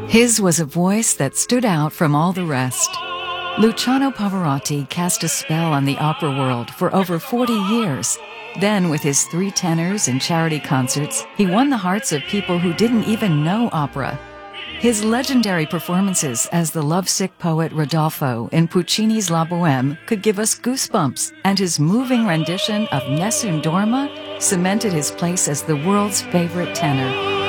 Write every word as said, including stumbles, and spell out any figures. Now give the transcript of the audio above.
His was a voice that stood out from all the rest. Luciano Pavarotti cast a spell on the opera world for over forty years. Then, with his three tenors and charity concerts, he won the hearts of people who didn't even know opera. His legendary performances as the lovesick poet Rodolfo in Puccini's La Bohème could give us goosebumps, and his moving rendition of Nessun Dorma cemented his place as the world's favorite tenor.